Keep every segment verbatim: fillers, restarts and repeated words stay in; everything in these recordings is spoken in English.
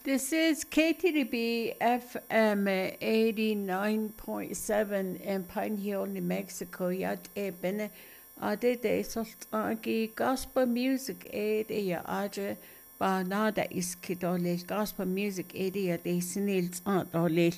This is K T D B F M eighty-nine point seven in Pine Hill, New Mexico. Yat e bene ade de salt agi gospel music ed e aje ba nada iskidole gospel music ed e de sinils dole.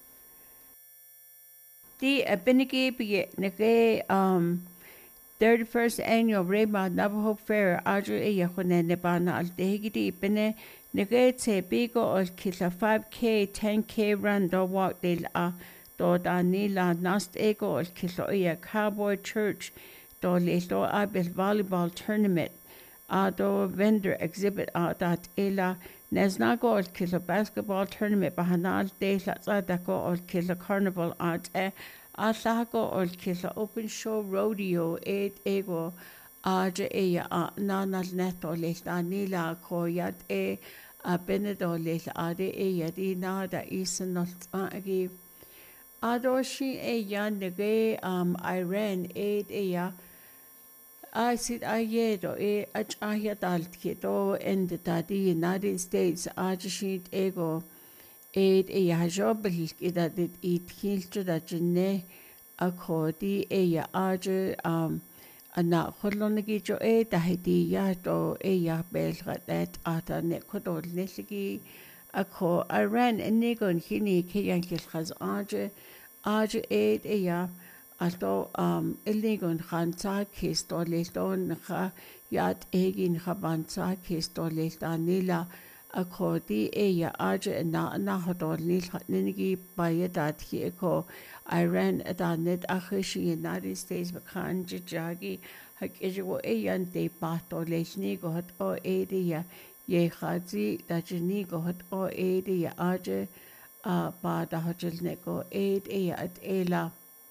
Di abinigi be nege um thirty-first annual Rema Navajo Fair aje e yahone nebana al dehigidi bene Nege te bigo ol kila five K, ten K run do walk de la do da nila nast ego ol kila iya Cowboy Church do le do abel volleyball tournament a do vendor exhibit a dat ela nesnago ol kila basketball tournament bahanal de la zadako ol kila carnival at e a lago ol kila open show rodeo ed ego aja eya a nanal neto le da nila ko yat e a benedole ade e yadi nada isanol agi adoshi e yan nege um Iran aid e ya I sit ayedo e achahya daltkedo in the tadi United States ajishit ego aid e ya jobel ida dit it hilto da jenne akodi e ya aje um ana kholonigi jo e tahiti ya to e ya belgatet ata ne khodol nesligi akho Iran enigon hini ke yankil khaz age age e e ya alto um enigon khansa kistole ton kha yat egin khabansa kistole tanila akho di e ya age na na hodol nil nigi bayadat ki ko Iran adanet akhishi United States bakan jagi hak ejo e yan de pato leshni go hat o area ye khazi dajni go hat o area aje a ba da hajil ne go ed e at ela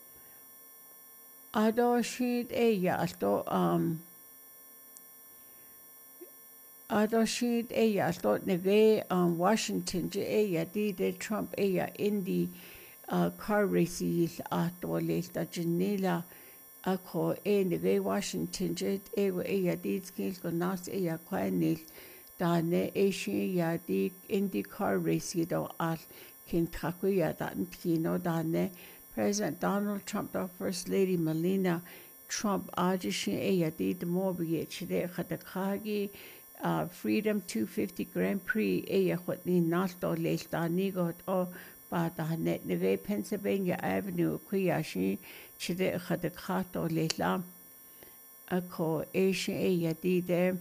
ado shid e ya alto um ado shid e ya alto nege um Washington je e ya di de Trump e ya indi Uh, car races at ole da janela ako e nege Washington jet e we e ya dit skills go nas e ya kwanil da ne e shi ya di indi car race do al kin taku ya da ntino da ne President Donald Trump da First Lady Melania Trump ajishi e ya di de mobi chide khata khagi uh, Freedom two fifty Grand Prix e ya khotni nas do le da ni go o Bata net neve Pennsylvania Avenue kuyashi chide khade khato lela ako Asian e yadide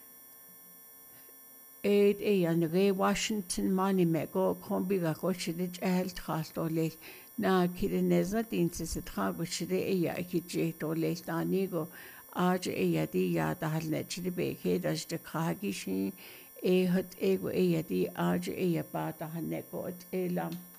ed e yanre Washington Monument go kombi ga ko chide chel khato le na kideneza dinse se trago chide e ya kije to le tanigo aj e yadi ya dahalne chide be ke dashte khagi shi e hat ego e yadi aj e ya bata hanne ko elam